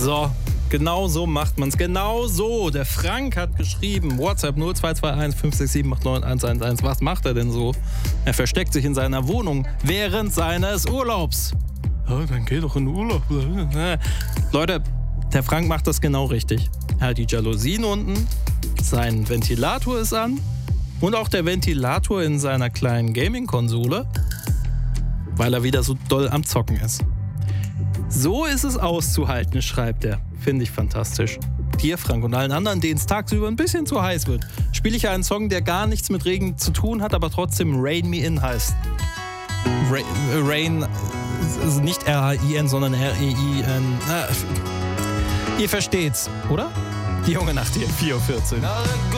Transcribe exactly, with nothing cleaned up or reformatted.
So, genau so macht man's. Genau so. Der Frank hat geschrieben, WhatsApp null zwei zwei eins fünf sechs sieben acht neun eins eins eins. Was macht er denn so? Er versteckt sich in seiner Wohnung während seines Urlaubs. Oh, dann geh doch in den Urlaub. Leute, der Frank macht das genau richtig. Er hat die Jalousien unten, sein Ventilator ist an und auch der Ventilator in seiner kleinen Gaming-Konsole, weil er wieder so doll am Zocken ist. So ist es auszuhalten, schreibt er. Finde ich fantastisch. Dir, Frank, und allen anderen, denen es tagsüber ein bisschen zu heiß wird, spiele ich einen Song, der gar nichts mit Regen zu tun hat, aber trotzdem Rain Me In heißt. Rain, Rain also nicht R A I N, sondern R E I N. Ihr versteht's, oder? Die junge Nacht hier, vier Uhr vierzehn.